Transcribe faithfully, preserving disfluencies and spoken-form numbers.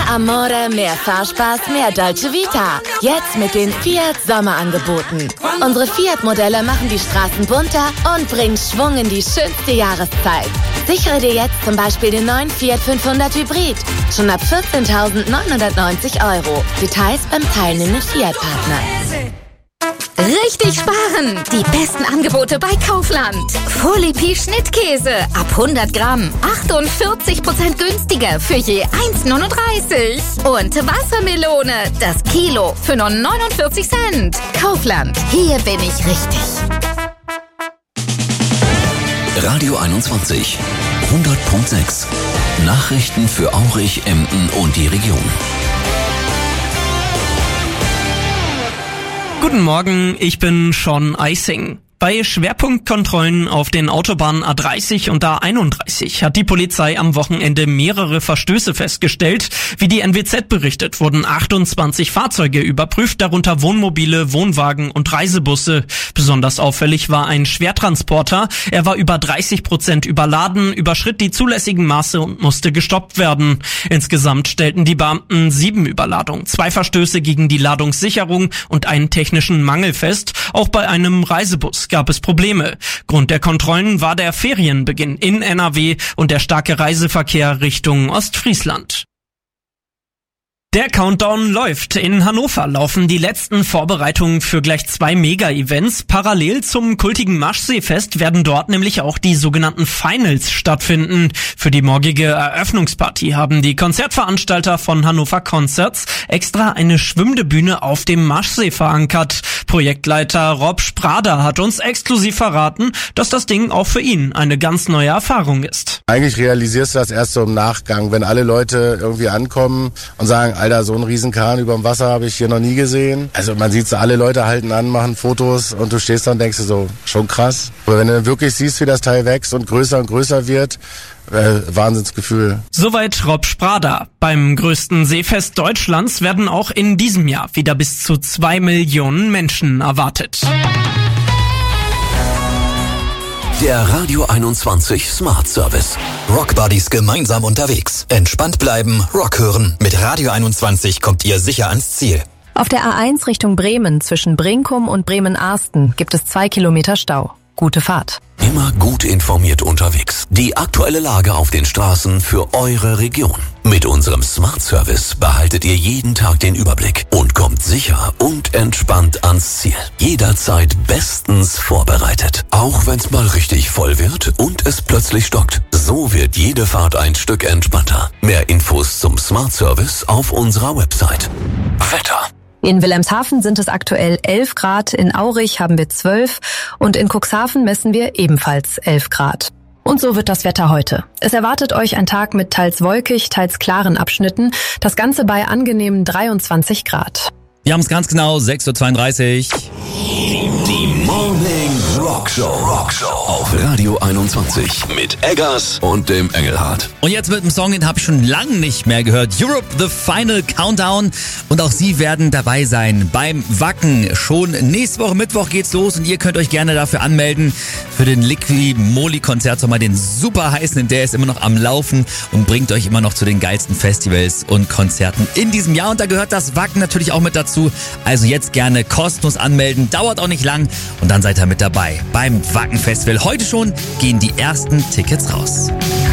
Mehr Amore, mehr Fahrspaß, mehr Dolce Vita. Jetzt mit den Fiat Sommerangeboten. Unsere Fiat-Modelle machen die Straßen bunter und bringen Schwung in die schönste Jahreszeit. Sichere dir jetzt zum Beispiel den neuen Fiat fünfhundert Hybrid. Schon ab vierzehntausendneunhundertneunzig Euro. Details beim teilnehmenden Fiat-Partner. Richtig sparen! Die besten Angebote bei Kaufland. Folipi Schnittkäse ab hundert Gramm. achtundvierzig Prozent günstiger für je eins Komma neununddreißig. Und Wassermelone, das Kilo für nur neunundvierzig Cent. Kaufland, hier bin ich richtig. Radio einundzwanzig, hundert Komma sechs. Nachrichten für Aurich, Emden und die Region. Guten Morgen, ich bin Sean Eising. Bei Schwerpunktkontrollen auf den Autobahnen A dreißig und A einunddreißig hat die Polizei am Wochenende mehrere Verstöße festgestellt. Wie die N W Z berichtet, wurden achtundzwanzig Fahrzeuge überprüft, darunter Wohnmobile, Wohnwagen und Reisebusse. Besonders auffällig war ein Schwertransporter. Er war über dreißig Prozent überladen, überschritt die zulässigen Maße und musste gestoppt werden. Insgesamt stellten die Beamten sieben Überladungen, zwei Verstöße gegen die Ladungssicherung und einen technischen Mangel fest. Auch bei einem Reisebus gab es Probleme. Grund der Kontrollen war der Ferienbeginn in N R W und der starke Reiseverkehr Richtung Ostfriesland. Der Countdown läuft. In Hannover laufen die letzten Vorbereitungen für gleich zwei Mega-Events. Parallel zum kultigen Maschseefest werden dort nämlich auch die sogenannten Finals stattfinden. Für die morgige Eröffnungsparty haben die Konzertveranstalter von Hannover Concerts extra eine schwimmende Bühne auf dem Maschsee verankert. Projektleiter Rob Sprader hat uns exklusiv verraten, dass das Ding auch für ihn eine ganz neue Erfahrung ist. Eigentlich realisierst du das erst so im Nachgang, wenn alle Leute irgendwie ankommen und sagen, Alter, so einen Riesenkahn überm Wasser habe ich hier noch nie gesehen. Also man sieht so, alle Leute halten an, machen Fotos und du stehst da und denkst dir so, schon krass. Aber wenn du dann wirklich siehst, wie das Teil wächst und größer und größer wird, äh, Wahnsinnsgefühl. Soweit Rob Sprader. Beim größten Seefest Deutschlands werden auch in diesem Jahr wieder bis zu zwei Millionen Menschen erwartet. Der Radio einundzwanzig Smart Service. Rock Buddies gemeinsam unterwegs. Entspannt bleiben, Rock hören. Mit Radio einundzwanzig kommt ihr sicher ans Ziel. Auf der A eins Richtung Bremen zwischen Brinkum und Bremen-Arsten gibt es zwei Kilometer Stau. Gute Fahrt. Immer gut informiert unterwegs. Die aktuelle Lage auf den Straßen für eure Region. Mit unserem Smart Service behaltet ihr jeden Tag den Überblick und kommt sicher und entspannt ans Ziel. Jederzeit bestens vorbereitet. Auch wenn's mal richtig voll wird und es plötzlich stockt. So wird jede Fahrt ein Stück entspannter. Mehr Infos zum Smart Service auf unserer Website. Wetter. In Wilhelmshaven sind es aktuell elf Grad, in Aurich haben wir zwölf und in Cuxhaven messen wir ebenfalls elf Grad. Und so wird das Wetter heute. Es erwartet euch ein Tag mit teils wolkig, teils klaren Abschnitten, das Ganze bei angenehmen dreiundzwanzig Grad. Wir haben es ganz genau, sechs Uhr zweiunddreißig. Die Morning Rock Show. Rock Show auf Radio einundzwanzig mit Eggers und dem Engelhardt. Und jetzt mit dem Song, den habe ich schon lange nicht mehr gehört. Europe, The Final Countdown. Und auch Sie werden dabei sein beim Wacken. Schon nächste Woche Mittwoch geht's los und ihr könnt euch gerne dafür anmelden für den Liqui Moly Konzertsommer, den super heißen, der ist immer noch am Laufen und bringt euch immer noch zu den geilsten Festivals und Konzerten in diesem Jahr. Und da gehört das Wacken natürlich auch mit dazu. Also jetzt gerne kostenlos anmelden, dauert auch nicht lang und dann seid ihr mit dabei beim Wacken Festival. Heute schon gehen die ersten Tickets raus.